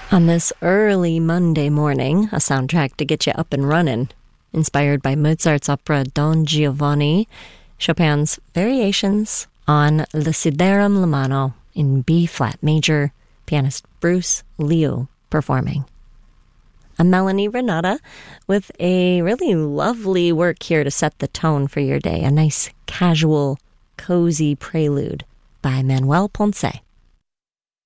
On this early Monday morning, a soundtrack to get you up and running, inspired by Mozart's opera Don Giovanni, Chopin's Variations on Le Siderum Lamano in B-flat major, pianist Bruce Liu performing. I'm Melanie Renata with a really lovely work here to set the tone for your day, a nice, casual, cozy prelude by Manuel Ponce.